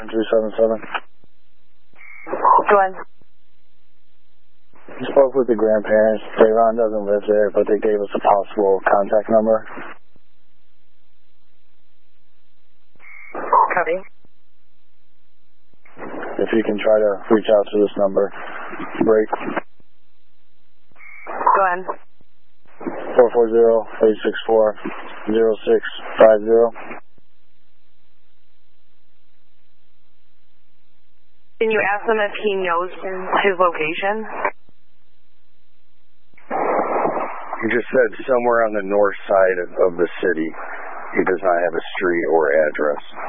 377. Go ahead. I spoke with the grandparents. Ron doesn't live there, but they gave us a possible contact number. Copy. If you can try to reach out to this number. Break. Go ahead. 440-864-0650. Can you ask him if he knows his location? He just said somewhere on the north side of the city. He does not have a street or address.